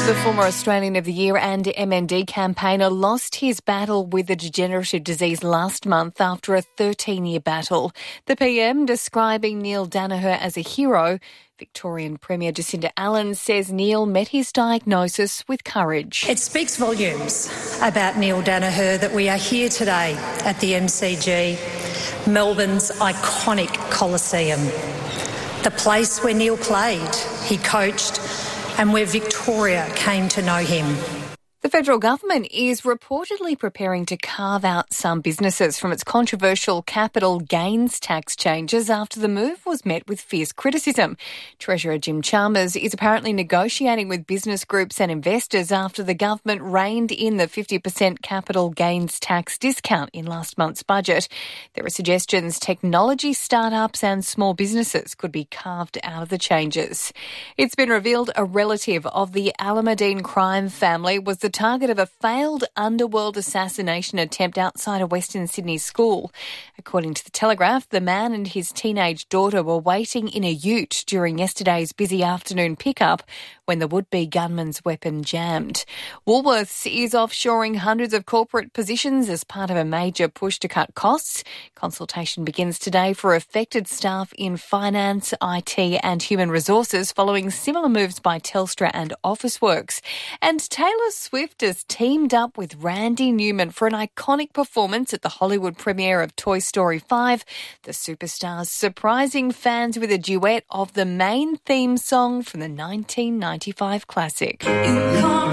The former Australian of the Year and MND campaigner lost his battle with a degenerative disease last month after a 13-year battle. The PM describing Neil Daniher as a hero. Victorian Premier Jacinda Allen says Neil met his diagnosis with courage. It speaks volumes about Neil Daniher that we are here today at the MCG, Melbourne's iconic Coliseum, the place where Neil played, he coached, and where Victoria came to know him. The federal government is reportedly preparing to carve out some businesses from its controversial capital gains tax changes after the move was met with fierce criticism. Treasurer Jim Chalmers is apparently negotiating with business groups and investors after the government reined in the 50% capital gains tax discount in last month's budget. There are suggestions technology startups and small businesses could be carved out of the changes. It's been revealed a relative of the Alameddine crime family was the target of a failed underworld assassination attempt outside a Western Sydney school. According to The Telegraph, the man and his teenage daughter were waiting in a ute during yesterday's busy afternoon pickup when the would-be gunman's weapon jammed. Woolworths is offshoring hundreds of corporate positions as part of a major push to cut costs. Consultation begins today for affected staff in finance, IT and human resources following similar moves by Telstra and Officeworks. And Taylor Swift has teamed up with Randy Newman for an iconic performance at the Hollywood premiere of Toy Story 5. The superstar's surprising fans with a duet of the main theme song from the 1995 classic.